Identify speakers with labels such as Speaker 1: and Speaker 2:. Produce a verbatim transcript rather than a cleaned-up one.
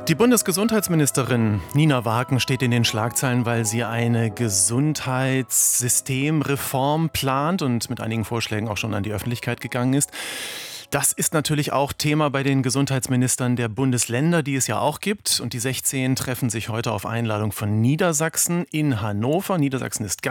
Speaker 1: Die Bundesgesundheitsministerin Nina Wagen steht in den Schlagzeilen, weil sie eine Gesundheitssystemreform plant und mit einigen Vorschlägen auch schon an die Öffentlichkeit gegangen ist. Das ist natürlich auch Thema bei den Gesundheitsministern der Bundesländer, die es ja auch gibt. Und die sechzehn treffen sich heute auf Einladung von Niedersachsen in Hannover. Niedersachsen ist